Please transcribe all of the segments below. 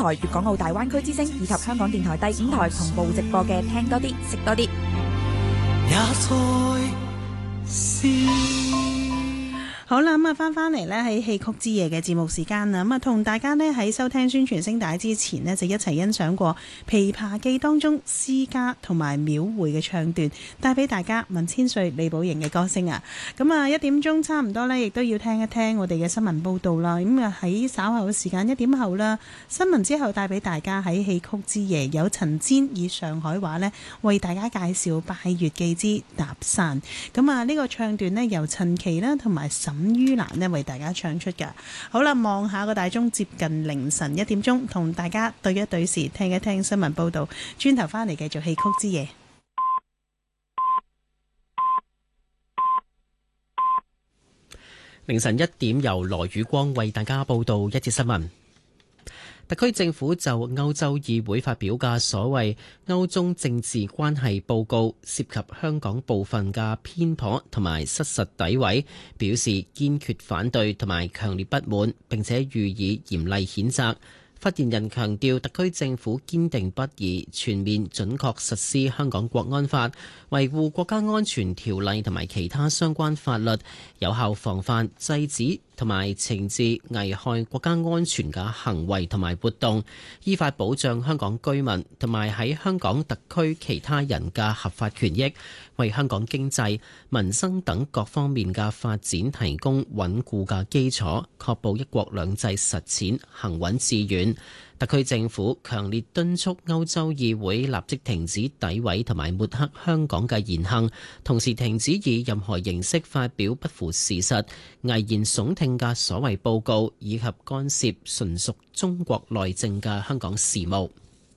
台粵港澳大灣區之聲以及香港電台第5台同步直播嘅聽多啲食多啲。 好啦，咁翻嚟呢喺戲曲之夜嘅節目時間啦，咁同大家呢喺收聽宣傳聲帶之前呢，就一齊欣賞過《琵琶記》當中詩家同埋廟會嘅唱段，帶俾大家文千歲、李寶瑩嘅歌聲啊！咁1點鐘差唔多呢，亦都要聽一聽我哋嘅新聞報道啦。咁喺稍後嘅時間1點後啦，新聞之後帶俾大家喺戲曲之夜有陳煎以上海話呢，為大家介紹《拜月記之踏山》。咁呢個唱段呢，由陳琦啦同埋沈于蘭呢為大家唱出㗎。好啦，望下個大鐘，接近凌晨1點鐘，同大家對一對時，聽一聽新聞報道，轉頭翻嚟繼續戲曲之夜。 凌晨1點，由羅宇光為大家報道一節新聞。特區政府就歐洲議會發表嘅所謂歐中政治關係報告，涉及香港部分嘅偏頗同埋失實詆毀，表示堅決反對同埋強烈不滿，並且予以嚴厲譴責。發言人強調，特區政府堅定不移全面準確實施香港國安法，維護國家安全條例同埋其他相關法律，有效防範制止同埋懲治危害國家安全嘅行為同埋活動，依法保障香港居民同埋喺香港特區其他人嘅合法權益，為香港經濟、民生等各方面嘅發展提供穩固嘅基礎，確保一國兩制實踐行穩致遠。特區政府強烈敦促歐洲議會立即停止詆毀同埋抹黑香港嘅言行，同時停止以任何形式發表不符事實、危言聳聽嘅所謂報告，以及干涉純屬中國內政嘅香港事務。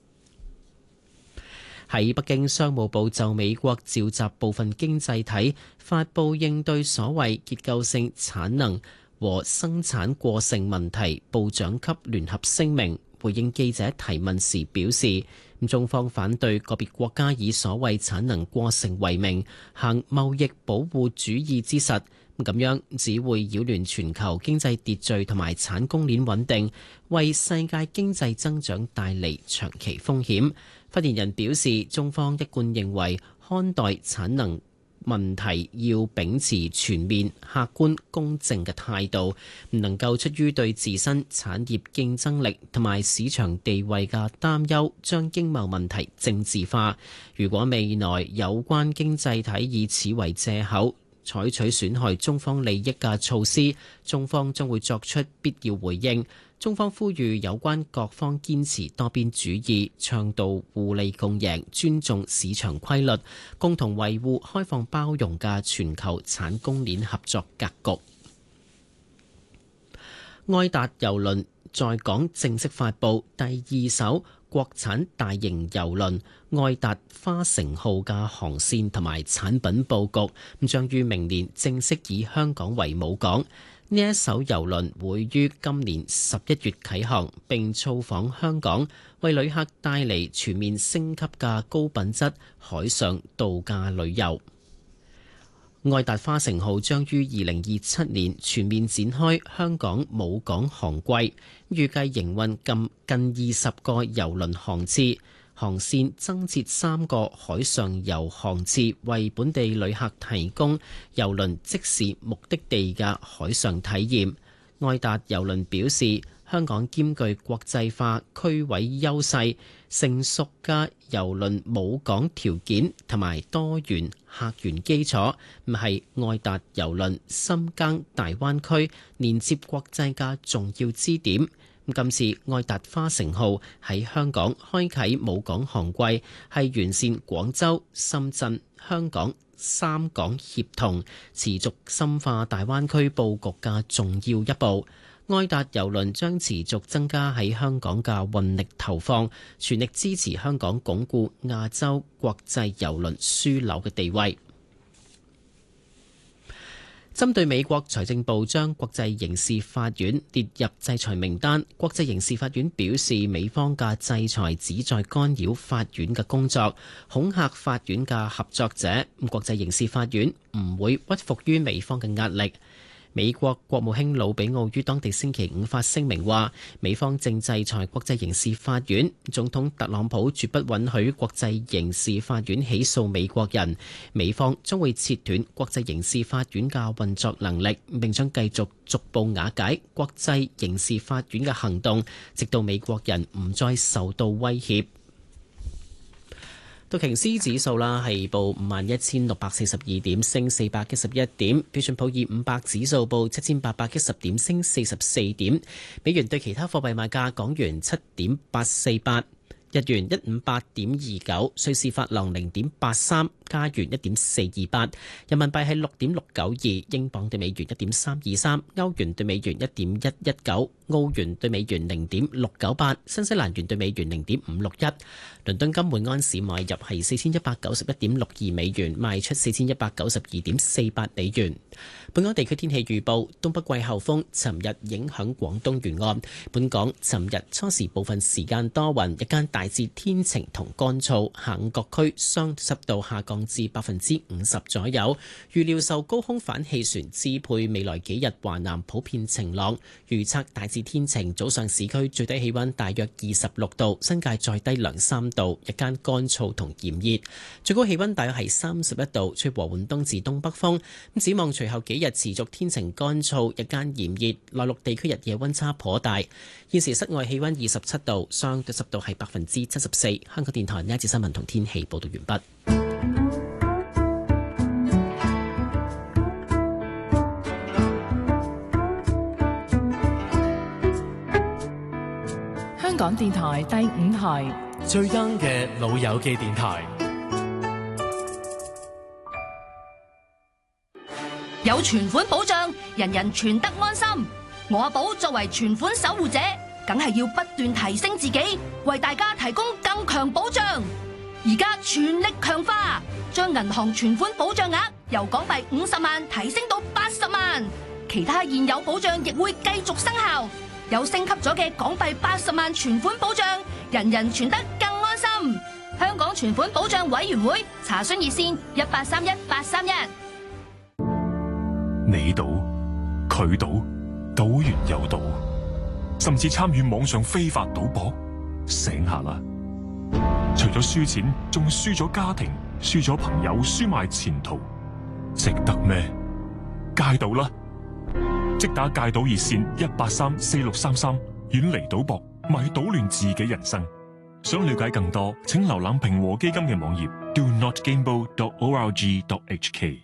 喺北京，商務部就美國召集部分經濟體發布應對所謂結構性產能和生產過剩問題部長級聯合聲明。回應記者提問時表示，中方反對個別國家以所謂產能過剩為名，行貿易保護主義之實，咁樣只會擾亂全球經濟秩序同埋產供鏈穩定，為世界經濟增長帶嚟長期風險。發言人表示，中方一貫認為看待產能問題要秉持全面、客觀、公正嘅態度，唔能夠出於對自身產業競爭力同埋市場地位嘅擔憂，將經貿問題政治化。如果未來有關經濟體以此為藉口，採取損害中方利益嘅措施，中方將會作出必要回應。中方呼籲有關各方堅持多邊主義，倡導互利共贏，尊重市場規律，共同維護開放包容嘅全球產供鏈合作格局。愛達郵輪在港正式發布第2艘國產大型郵輪愛達花城號嘅航線同埋產品佈局，咁將於明年正式以香港為母港。呢一艘郵輪會於今年11月啟航，並造訪香港，為旅客帶嚟全面升級嘅高品質海上度假旅遊。愛達花城號將於2027年全面展開香港母港航季，預計營運近20個郵輪航次。航線增設3個海上遊航次，為本地旅客提供郵輪即時目的地嘅海上體驗。愛達郵輪表示，香港兼具國際化區位優勢、成熟嘅郵輪母港條件同埋多元客源基礎，係愛達郵輪深耕大灣區、連接國際嘅重要支點。今次愛達花城號喺香港開啟母港航季，係完善廣州、深圳、香港3港協同，持續深化大灣區佈局嘅重要一步。愛達郵輪將持續增加喺香港嘅運力投放，全力支持香港鞏固亞洲國際郵輪樞紐嘅地位。針對美國財政部將國際刑事法院列入制裁名單，國際刑事法院表示，美方嘅制裁旨在干擾法院嘅工作，恐嚇法院嘅合作者。國際刑事法院唔會屈服於美方嘅壓力。 美國國務卿魯比奧於當地星期五發聲明話，美方正制裁國際刑事法院，總統特朗普絕不允許國際刑事法院起訴美國人，美方將會切斷國際刑事法院嘅運作能力，並將繼續逐步瓦解國際刑事法院嘅行動，直到美國人唔再受到威脅。道瓊斯指數啦係報51,642點，升411點；標準普爾500指數報7,810點，升44點。美元對其他貨幣賣價：港元7.848，日元158.29，瑞士法郎0.83，加元1.428，人民幣係6.692，英鎊對美元1.323，歐元對美元1.119，澳元對美元0.698，新西蘭元對美元0.561。倫敦金每安士買入係4191.62美元，賣出4192.48美元。本港地區天氣預報：東北季候風尋日影響廣東沿岸，本港尋日初時部分時間多雲，日間大致天晴同乾燥，下午各區相對濕度下降至50%左右。預料受高空反氣旋支配，未來幾日華南普遍晴朗，預測大致天晴，早上市區最低氣溫大約26度，新界再低2-3度，日間乾燥同炎熱，最高氣溫大約係31度，吹和緩東至東北風。咁展望隨後幾日持續天晴乾燥，日間炎熱，內陸地區日夜溫差頗大。現時室外氣溫27度，相對濕度係74%。香港電台呢一節新聞同天氣報道完畢。 香港電台第5台最 young 嘅老友記電台， 有存款保障，人人存得安心。我阿寶作為存款守護者，梗係要不斷提升自己，為大家提供更強保障。而家全力強化，將銀行存款保障額由港幣50萬提升到80萬，其他現有保障亦會繼續生效。有升級咗嘅港幣80萬存款保障，人人存得更安心。香港存款保障委員會查詢熱線1831-831。 你賭佢賭，賭完又賭，甚至參與網上非法賭博，醒下啦！除咗輸錢，仲輸咗家庭，輸咗朋友，輸埋前途，值得咩？戒賭啦！即打戒賭熱線1834633，遠離賭博，咪搗亂自己人生。想了解更多，請瀏覽平和基金嘅網頁 donotgamble.org.hk。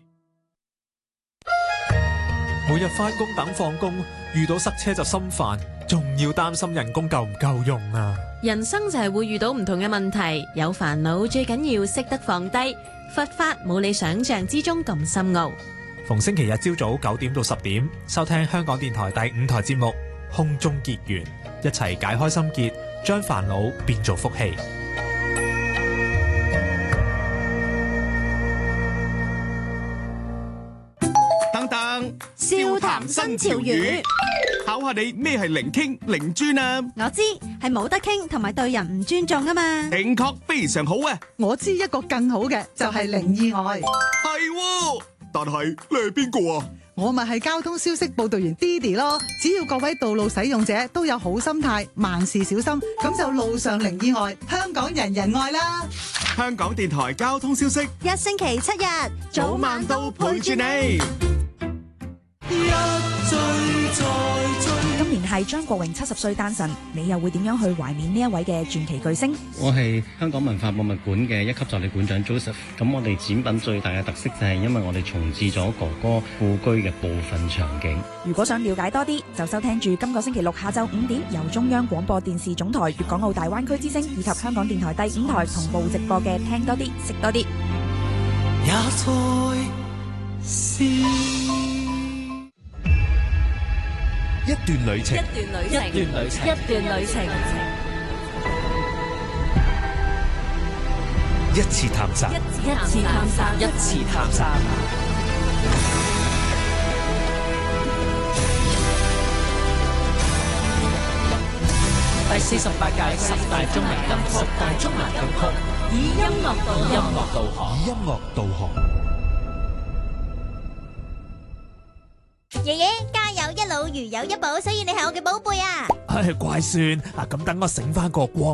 每日返工等放工，遇到塞車就心煩，仲要擔心人工夠唔夠用啊！ 人生就係會遇到唔同嘅問題，有煩惱最緊要識得放低，佛法冇你想象之中咁深奧。 逢星期日朝早9點到10點，收聽香港電台第5台節目《空中結緣》，一齊解開心結，將煩惱變做福氣。 等等，笑談新潮語，考下你咩係零傾零專啊？ 我知係冇得傾同埋對人唔尊重啊嘛。 正確，非常好啊！ 我知一個更好嘅就係零意外。 係，但係你係邊個啊？ 我咪係交通消息報道員 Didi 咯。只要各位道路使用者都有好心態，萬事小心，咁就路上零意外，香港人人愛啦。 香港電台交通消息， 一星期7日， 早晚都陪住你。 今年係張國榮70歲誕辰，你又會點樣去懷念呢一位嘅傳奇巨星？ 我係香港文化博物館嘅1級助理館長 Joseph。咁我哋展品最大嘅特色就係因為我哋重置咗哥哥故居嘅部分場景。 如果想了解多啲，就收聽住今個星期6下晝5點由中央廣播電視總台粵港澳大灣區之聲以及香港電台第5台同步直播嘅聽多啲識多啲。 也在是一段旅程，一次探索， 第48屆10大中文金曲，以音樂導航。 爺爺家有一老如有一寶，所以你係我嘅寶貝啊！ 唉，乖孫啊，咁等我醒翻個光